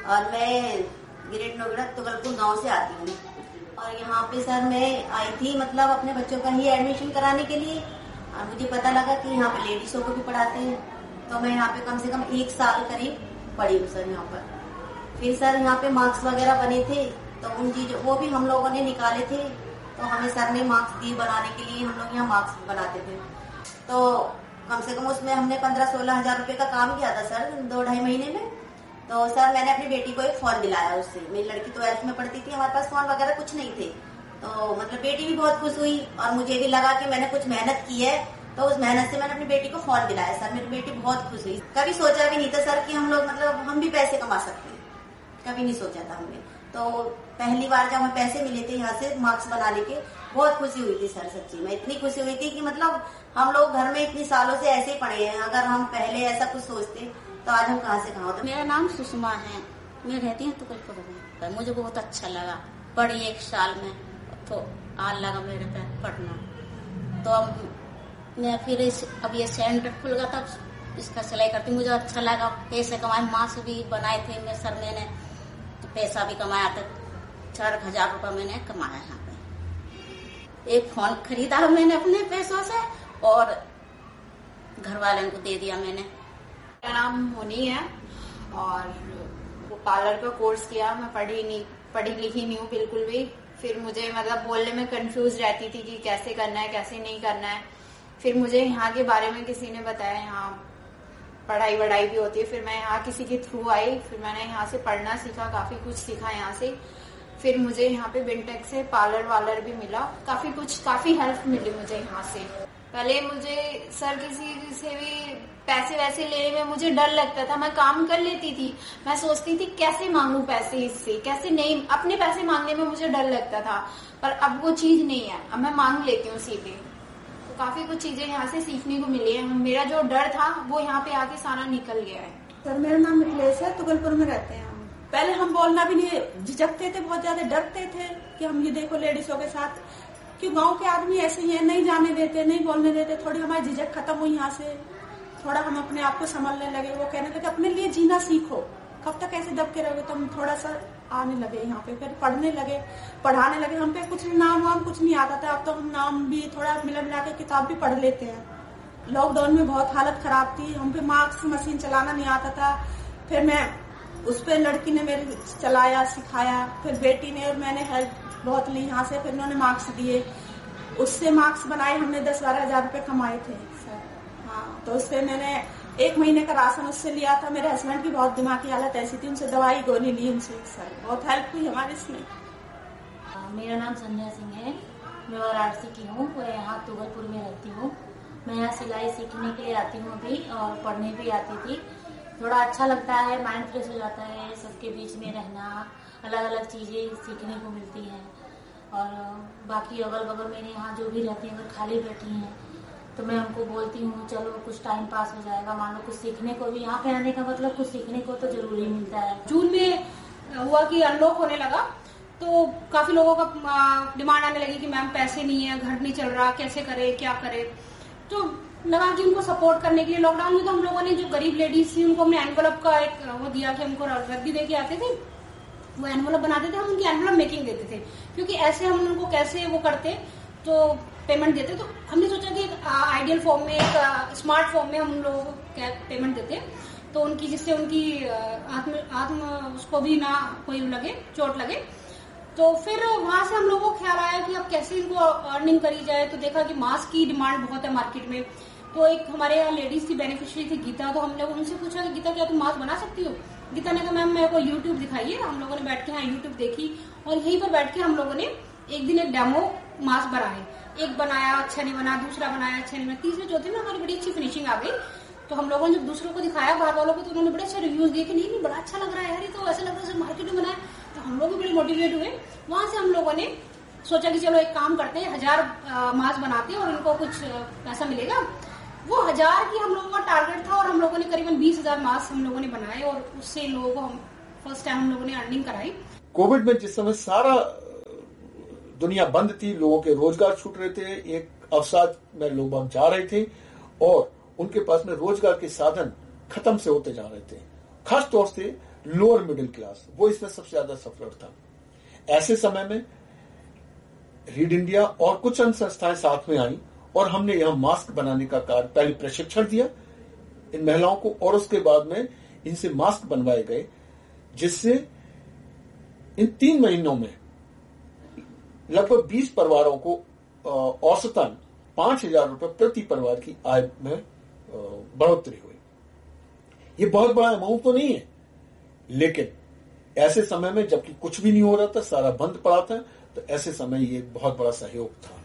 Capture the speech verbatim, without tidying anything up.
और मैं ग्रेड नोएडा तुगलपुर गांव से आती हूँ। और यहाँ पे सर मैं आई थी मतलब अपने बच्चों का ही एडमिशन कराने के लिए, और मुझे पता लगा कि यहाँ पे लेडीजों को भी पढ़ाते हैं, तो मैं यहाँ पे कम से कम एक साल करीब पढ़ी हूँ सर यहाँ पर। फिर सर यहाँ पे मार्क्स वगैरह बने थे, तो उन चीजों वो भी हम लोगों ने निकाले थे, तो हमें सर ने मार्क्स दिए बनाने के लिए। हम लोग यहाँ मार्क्स बनाते थे, तो कम से कम उसमें हमने पंद्रह सोलह हजार रुपए का काम किया था सर दो ढाई महीने में। तो सर मैंने अपनी बेटी को एक फोन दिलाया उससे। मेरी लड़की ट्वेल्थ में पढ़ती थी, हमारे पास फोन वगैरह कुछ नहीं थे, तो मतलब बेटी भी बहुत खुश हुई और मुझे भी लगा कि मैंने कुछ मेहनत की है, तो उस मेहनत से मैंने अपनी बेटी को फोन दिलाया सर। मेरी बेटी बहुत खुश हुई। कभी सोचा भी नहीं था सर कि हम लोग मतलब हम भी पैसे कमा सकते हैं, कभी नहीं सोचा था हमने। तो पहली बार जब हमें पैसे मिले थे यहाँ से मार्क्स बनाने के, बहुत खुशी हुई थी सर। सच्ची में इतनी खुशी हुई थी कि मतलब हम लोग घर में इतनी सालों से ऐसे ही पढ़े हैं, अगर हम पहले ऐसा कुछ सोचते तो आज हम कहाँ से कहाँ होते। मेरा नाम सुषमा है, मैं रहती हूँ तुगलपुर में। मुझे बहुत अच्छा लगा, पढ़ी एक साल में, तो आज लगा मेरे पे पढ़ना। तो अब मैं फिर इस अब ये सेंटर खुल गया, तब इसका सिलाई करती, मुझे अच्छा लगा। पैसे कमाए, मास्क भी बनाए थे मैं सर, मैंने तो पैसा भी कमाया था, चार हजार रुपया मैंने कमाया यहाँ पे। एक फोन खरीदा मैंने अपने पैसों से और घर वालों को दे दिया मैंने। मेरा नाम मोनी है और वो पार्लर का कोर्स किया। मैं पढ़ी नहीं पढ़ी लिखी नहीं हूँ बिल्कुल भी। फिर मुझे मतलब बोलने में कंफ्यूज रहती थी कि कैसे करना है कैसे नहीं करना है। फिर मुझे यहाँ के बारे में किसी ने बताया, यहाँ पढ़ाई वढ़ाई भी होती है। फिर मैं यहाँ किसी के थ्रू आई, फिर मैंने यहाँ से पढ़ना सीखा, काफी कुछ सीखा यहाँ से। फिर मुझे यहाँ पे बिनटेक से पार्लर वालर भी मिला, काफी कुछ काफी हेल्प मिली मुझे यहाँ से। पहले मुझे सर किसी से भी पैसे वैसे लेने में मुझे डर लगता था। मैं काम कर लेती थी, मैं सोचती थी कैसे मांगू पैसे इससे, कैसे नहीं, अपने पैसे मांगने में मुझे डर लगता था। पर अब वो चीज नहीं है, अब मैं मांग लेती हूँ सीधे। तो काफी कुछ चीजें यहाँ से सीखने को मिली है। मेरा जो डर था वो यहाँ पे आके सारा निकल गया है। सर मेरा नाम मिथिलेश है, तुगलपुर में रहते हैं हम। पहले हम बोलना भी नहीं, झिझकते थे, बहुत ज्यादा डरते थे कि हम ये देखो लेडीजों के साथ, क्यों गांव के आदमी ऐसे ही है, नहीं जाने देते, नहीं बोलने देते। थोड़ी हमारी झिझक खत्म हुई यहाँ से, थोड़ा हम अपने आप को संभालने लगे। वो कहने लगे अपने लिए जीना सीखो, कब तक ऐसे दबके रहोगे। तो हम थोड़ा सा आने लगे यहाँ पे, फिर पढ़ने लगे, पढ़ाने लगे। हम पे कुछ नाम वाम कुछ नहीं आता था, अब तो हम नाम भी थोड़ा मिला मिला के किताब भी पढ़ लेते हैं। लॉकडाउन में बहुत हालत खराब थी, हम पे मार्क्स मशीन चलाना नहीं आता था। फिर मैं उस पर लड़की ने मेरे चलाया सिखाया, फिर बेटी ने और मैंने हेल्प बहुत ली यहाँ से। फिर उन्होंने मार्क्स दिए, उससे मार्क्स बनाए, हमने दस बारह हजार रुपए कमाए थे सर। हाँ, तो उससे मैंने एक महीने का राशन उससे लिया था। मेरे हस्बैंड की बहुत दिमाग की हालत ऐसी थी, उनसे दवाई गोली ली उनसे सर, बहुत हेल्प हुई हमारे इसमें। मेरा नाम संध्या सिंह है, मैं वाराणसी की हूँ, मैं यहाँ तुगलपुर में रहती हूँ। मैं यहाँ सिलाई सीखने के लिए आती हूँ अभी, और पढ़ने भी आती थी। थोड़ा अच्छा लगता है, माइंड फ्रेश हो जाता है, सबके बीच में रहना, अलग अलग चीजें सीखने को मिलती हैं। और बाकी अगल बगल मेरे यहाँ जो भी रहती हैं, अगर खाली बैठी हैं तो मैं उनको बोलती हूँ चलो कुछ टाइम पास हो जाएगा, मान लो कुछ सीखने को भी, यहाँ पे आने का मतलब कुछ सीखने को तो जरूरी मिलता है। जून में हुआ कि अनलॉक होने लगा, तो काफी लोगों का डिमांड आने लगी कि मैम पैसे नहीं है, घर नहीं चल रहा, कैसे करे क्या करे। तो लगा कि उनको सपोर्ट करने के लिए लॉकडाउन में तो हम लोगों ने जो गरीब लेडीज थी उनको हमने एनवलप का एक वो दिया कि हमको रद्दी दे के आते थे, वो एनवलप बनाते थे, हम उनकी एनवलप मेकिंग देते थे, क्योंकि ऐसे हम उनको कैसे वो करते तो पेमेंट देते। तो हमने सोचा कि एक आइडियल फॉर्म में, एक स्मार्ट फॉर्म में हम उन लोगों को पेमेंट देते, तो उनकी जिससे उनकी आत्म आत्म उसको भी ना कोई लगे, चोट लगे। तो फिर वहां से हम लोगों को ख्याल आया कि अब कैसे इनको अर्निंग करी जाए। तो देखा कि मास्क की डिमांड बहुत है मार्केट में। तो एक हमारे यहाँ लेडीज थी, बेनिफिशियरी थी गीता, तो हम लोग उनसे पूछा कि गीता क्या तुम मास्क बना सकती हो? गीता ने कहा मैम मेरे को यूट्यूब दिखाइए। हम लोगों ने बैठ के यहाँ यूट्यूब देखी और यहीं पर बैठ के हम लोगों ने एक दिन एक डेमो मास्क बनाए। एक बनाया, अच्छा नहीं बना, दूसरा बनाया, अच्छा नहीं बना, तीसरे चौथे में हमारी बड़ी अच्छी फिनिशिंग आ गई। तो हम लोगों ने जब दूसरों को दिखाया बाहर वालों को, तो उन्होंने बड़े अच्छे रिव्यूज दिए कि नहीं नहीं बड़ा अच्छा लग रहा है यार, ये तो ऐसा लग रहा है मार्केट में बनाया। तो हम लोग भी बड़े मोटिवेट हुए। वहां से हम लोगों ने सोचा कि चलो एक काम करते हैं, हजार मास्क बनाते हैं और इनको कुछ पैसा मिलेगा। वो हजार की हम लोगों का टारगेट था और हम लोगों ने करीबन बीस हजार मास्क हम लोगों ने बनाए और उससे लोगों को हम फर्स्ट टाइम हम लोगों ने अर्निंग कराई। कोविड में जिस समय सारा दुनिया बंद थी, लोगों के रोजगार छूट रहे थे, एक अवसाद में लोग बाग जा रहे थे और उनके पास में रोजगार के साधन खत्म से होते जा रहे थे। खास तौर से लोअर मिडिल क्लास, वो इसमें सबसे ज्यादा सफर था। ऐसे समय में रीड इंडिया और कुछ अन्य संस्थाएं साथ में आई और हमने यहां मास्क बनाने का कार्य, पहले प्रशिक्षण दिया इन महिलाओं को और उसके बाद में इनसे मास्क बनवाए गए, जिससे इन तीन महीनों में लगभग बीस परिवारों को औसतन पांच हजार रुपए प्रति परिवार की आय में बढ़ोतरी हुई। ये बहुत बड़ा अमाउंट तो नहीं है, लेकिन ऐसे समय में जबकि कुछ भी नहीं हो रहा था, सारा बंद पड़ा था, तो ऐसे समय ये बहुत बड़ा सहयोग था।